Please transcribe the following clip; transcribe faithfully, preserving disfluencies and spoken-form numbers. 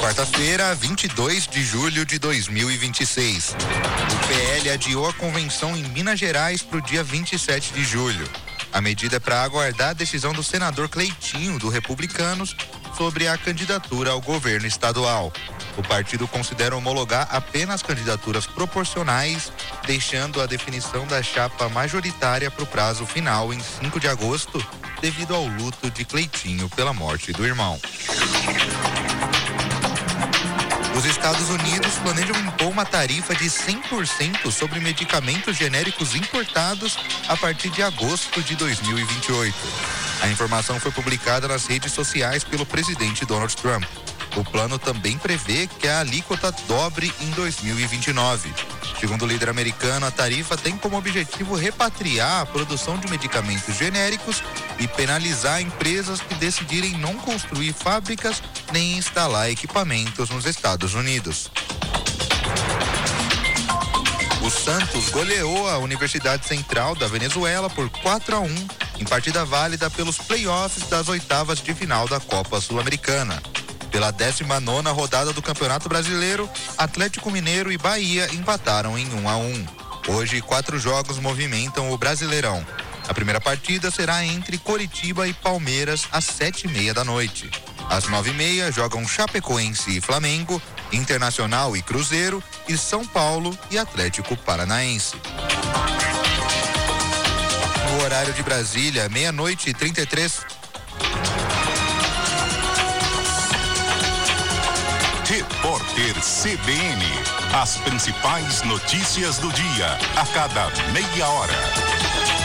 Quarta-feira, vinte e dois de julho de dois mil e vinte e seis. O P L adiou a convenção em Minas Gerais para o dia vinte e sete de julho. A medida é para aguardar a decisão do senador Cleitinho, do Republicanos, sobre a candidatura ao governo estadual. O partido considera homologar apenas candidaturas proporcionais, deixando a definição da chapa majoritária para o prazo final em cinco de agosto, devido ao luto de Cleitinho pela morte do irmão. Os Estados Unidos planejam impor uma tarifa de cem por cento sobre medicamentos genéricos importados a partir de agosto de dois mil e vinte e oito. A informação foi publicada nas redes sociais pelo presidente Donald Trump. O plano também prevê que a alíquota dobre em dois mil e vinte e nove. Segundo o líder americano, a tarifa tem como objetivo repatriar a produção de medicamentos genéricos e penalizar empresas que decidirem não construir fábricas nem instalar equipamentos nos Estados Unidos. O Santos goleou a Universidade Central da Venezuela por quatro a um em partida válida pelos playoffs das oitavas de final da Copa Sul-Americana. Pela décima nona rodada do Campeonato Brasileiro, Atlético Mineiro e Bahia empataram em um a um. Hoje, quatro jogos movimentam o Brasileirão. A primeira partida será entre Coritiba e Palmeiras às sete e meia da noite. Às nove e meia jogam Chapecoense e Flamengo, Internacional e Cruzeiro e São Paulo e Atlético Paranaense. No horário de Brasília, meia-noite e trinta e três. Repórter C B N. As principais notícias do dia, a cada meia hora.